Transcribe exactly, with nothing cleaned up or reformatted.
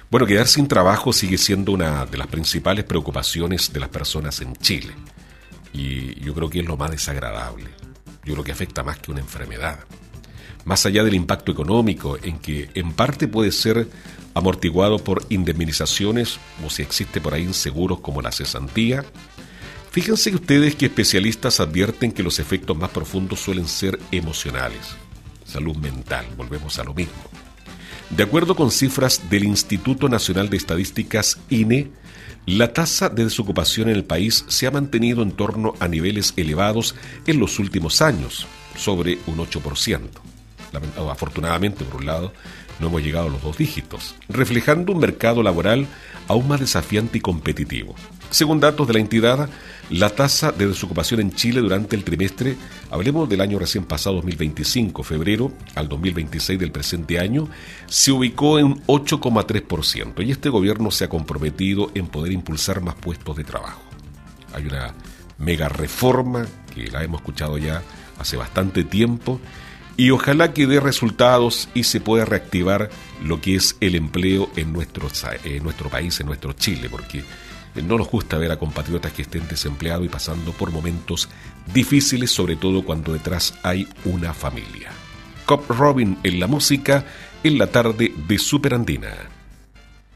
Bueno, quedar sin trabajo sigue siendo una de las principales preocupaciones de las personas en Chile. Y yo creo que es lo más desagradable. Yo creo que afecta más que una enfermedad. Más allá del impacto económico, en que en parte puede ser amortiguado por indemnizaciones o si existe por ahí inseguros como la cesantía, fíjense ustedes que especialistas advierten que los efectos más profundos suelen ser emocionales. Salud mental, volvemos a lo mismo. De acuerdo con cifras del Instituto Nacional de Estadísticas, I N E, la tasa de desocupación en el país se ha mantenido en torno a niveles elevados en los últimos años, sobre un ocho por ciento. Afortunadamente, por un lado, no hemos llegado a los dos dígitos, reflejando un mercado laboral aún más desafiante y competitivo. Según datos de la entidad, la tasa de desocupación en Chile durante el trimestre, hablemos del año recién pasado dos mil veinticinco, febrero al dos mil veintiséis del presente año, se ubicó en un ocho coma tres por ciento y este gobierno se ha comprometido en poder impulsar más puestos de trabajo. Hay una mega reforma que la hemos escuchado ya hace bastante tiempo y ojalá que dé resultados y se pueda reactivar lo que es el empleo en nuestro, en nuestro país, en nuestro Chile, porque no nos gusta ver a compatriotas que estén desempleados y pasando por momentos difíciles, sobre todo cuando detrás hay una familia. Cobb Robin en la música en la tarde de Superandina.